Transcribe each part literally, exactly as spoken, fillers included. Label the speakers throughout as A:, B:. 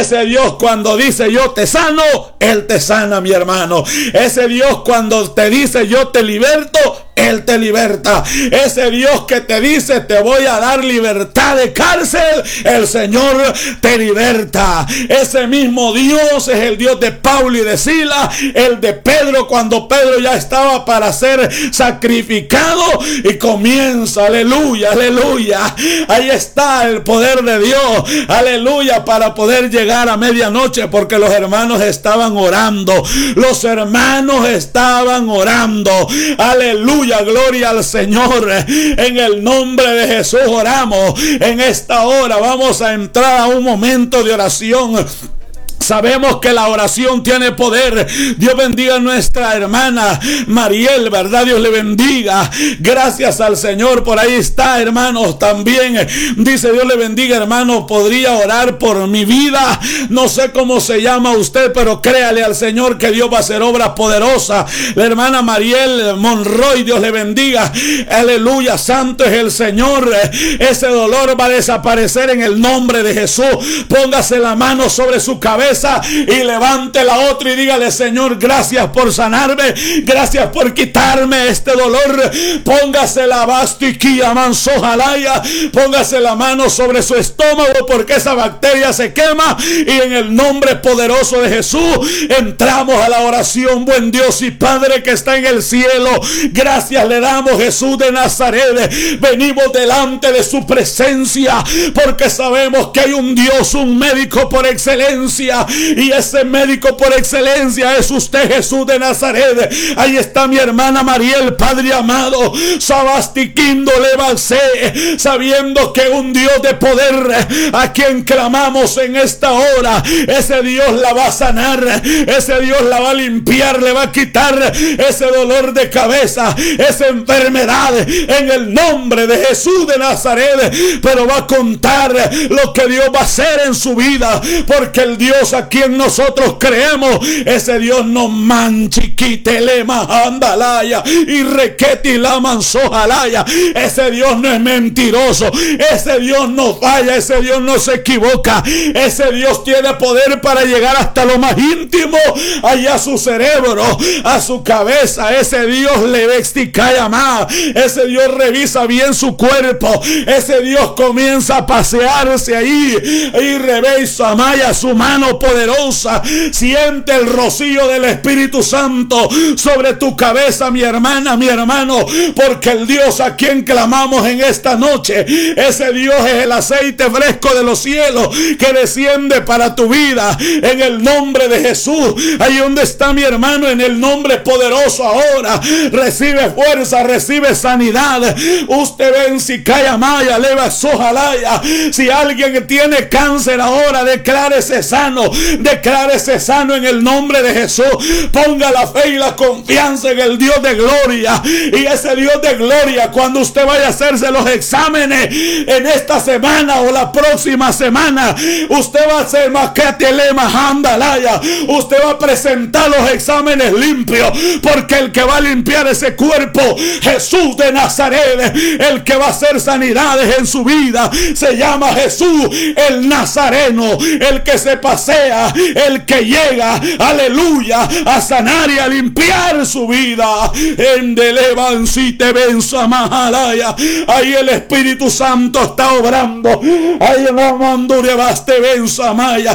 A: Ese Dios cuando dice yo te sano, Él te sana, mi hermano. Ese Dios cuando te dice yo te liberto, Él te liberta. Ese Dios que te dice te voy a dar libertad de cárcel, el Señor te liberta. Ese mismo Dios es el Dios de Pablo y de Silas, el de Pedro cuando Pedro ya estaba para ser sacrificado y comienza, aleluya, aleluya. Ahí está el poder de Dios, aleluya, para poder llegar a medianoche, porque los hermanos estaban orando. Los hermanos estaban orando, aleluya. Gloria al Señor. En el nombre de Jesús oramos. En esta hora vamos a entrar a un momento de oración. Sabemos que la oración tiene poder. Dios bendiga a nuestra hermana Mariel, ¿verdad? Dios le bendiga. Gracias al Señor. Por ahí está, hermanos. También dice Dios le bendiga, hermano. Podría orar por mi vida. No sé cómo se llama usted, pero créale al Señor que Dios va a hacer obras poderosas. La hermana Mariel Monroy, Dios le bendiga. Aleluya, santo es el Señor. Ese dolor va a desaparecer en el nombre de Jesús. Póngase la mano sobre su cabeza y levante la otra y dígale: Señor, gracias por sanarme, gracias por quitarme este dolor. Póngase la bastiquía mansojalaya, póngase la mano sobre su estómago, porque esa bacteria se quema, y en el nombre poderoso de Jesús entramos a la oración. Buen Dios y Padre que está en el cielo, gracias le damos, Jesús de Nazaret. Venimos delante de su presencia porque sabemos que hay un Dios, un médico por excelencia, y ese médico por excelencia es usted, Jesús de Nazaret. Ahí está mi hermana Mariel, Padre amado, sabastiquindo levase, sabiendo que un Dios de poder a quien clamamos en esta hora, ese Dios la va a sanar, ese Dios la va a limpiar, le va a quitar ese dolor de cabeza, esa enfermedad, en el nombre de Jesús de Nazaret. Pero va a contar lo que Dios va a hacer en su vida, porque el Dios a quien nosotros creemos, ese Dios no manchiquitele mahandalaya y requeti la mansojalaya. Ese Dios no es mentiroso, ese Dios no falla, ese Dios no se equivoca. Ese Dios tiene poder para llegar hasta lo más íntimo, allá a su cerebro, a su cabeza. Ese Dios le vesticaya más, ese Dios revisa bien su cuerpo, ese Dios comienza a pasearse ahí y revisa maya su mano poderosa. Siente el rocío del Espíritu Santo sobre tu cabeza, mi hermana, mi hermano, porque el Dios a quien clamamos en esta noche, ese Dios es el aceite fresco de los cielos que desciende para tu vida en el nombre de Jesús. Ahí donde está mi hermano, en el nombre poderoso ahora recibe fuerza, recibe sanidad. Usted ven si calla maya, leva sojalaya. Si alguien tiene cáncer ahora, declárese sano, declárese sano en el nombre de Jesús. Ponga la fe y la confianza en el Dios de gloria, y ese Dios de gloria, cuando usted vaya a hacerse los exámenes en esta semana o la próxima semana, usted va a hacer maquetelema andalaya, usted va a presentar los exámenes limpios, porque el que va a limpiar ese cuerpo, Jesús de Nazaret, el que va a hacer sanidades en su vida, se llama Jesús el Nazareno, el que se pasea, el que llega, aleluya, a sanar y a limpiar su vida. En delevancite benza mahalaya. Ahí el Espíritu Santo está obrando. Ahí la mandure baste benza maya.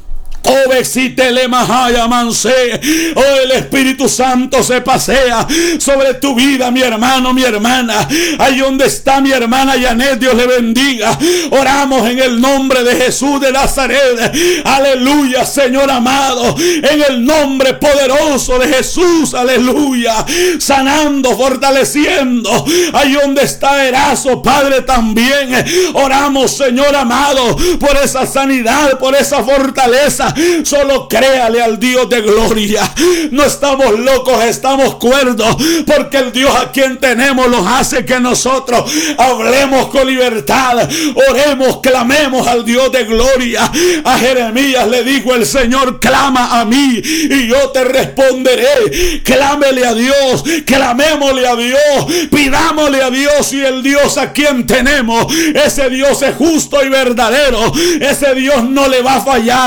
A: Oh, besítele mahaya manse. Oh, el Espíritu Santo se pasea sobre tu vida, mi hermano, mi hermana. Ahí donde está mi hermana Janet, Dios le bendiga. Oramos en el nombre de Jesús de Nazaret. Aleluya, Señor amado, en el nombre poderoso de Jesús, aleluya, sanando, fortaleciendo. Ahí donde está Erazo, Padre, también oramos, Señor amado, por esa sanidad, por esa fortaleza. Solo créale al Dios de gloria. No estamos locos, estamos cuerdos, porque el Dios a quien tenemos los hace que nosotros hablemos con libertad, oremos, clamemos al Dios de gloria. A Jeremías le dijo el Señor: clama a mí y yo te responderé. Clámele a Dios, clamémosle a Dios, pidámosle a Dios, y el Dios a quien tenemos, ese Dios es justo y verdadero, ese Dios no le va a fallar.